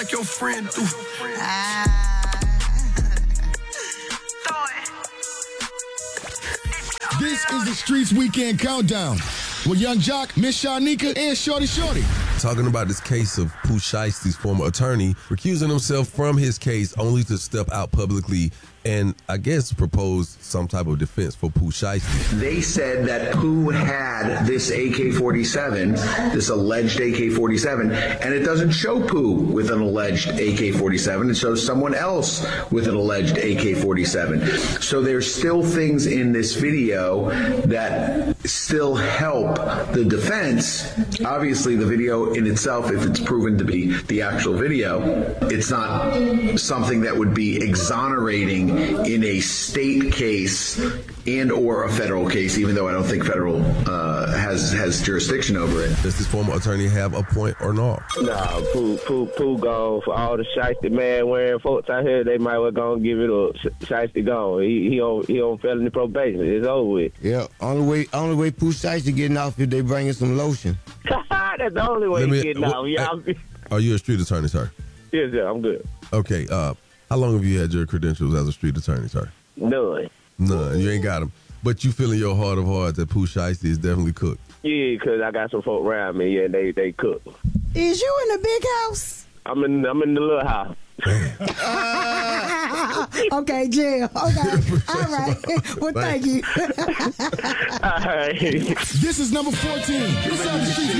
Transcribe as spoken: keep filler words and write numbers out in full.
like your friend do. Ah. This is the Streets Weekend Countdown with Young Jock, Miss Shanika, and Shorty Shorty. Talking about this case of Pooh Shiesty's former attorney recusing himself from his case only to step out publicly and, I guess, propose some type of defense for Pooh Shiesty. They said that Pooh had this A K forty-seven, this alleged A K forty-seven, and it doesn't show Pooh with an alleged A K forty-seven. It shows someone else with an alleged A K forty-seven. So there's still things in this video that still help the defense. Obviously, the video in itself, if it's proven to be the actual video, it's not something that would be exonerating in a state case and or a federal case, even though I don't think federal uh, has has jurisdiction over it. Does this former attorney have a point or not? Nah, Pooh, Pooh, Pooh gone. For all the shiesty man wearing folks out here, they might well go and give it up. Shiesty gone. He he on he on felony probation. It's over with. Yeah, only way only way Pooh Shiesty getting off if they bringing some lotion. That's the only way he's getting off. Yeah. Hey, are you a street attorney, sir? Yes, sir. I'm good. Okay. Uh, how long have you had your credentials as a street attorney, sir? None. None. You ain't got them. But you feel in your heart of hearts that Pooh Shiesty is definitely cooked. Yeah, because I got some folk around me. Yeah, they they cook. Is you in the big house? I'm in I'm in the little house. Okay, Jill. Okay. All right. Well, thank you. All right. This is number fourteen. Inside the Streets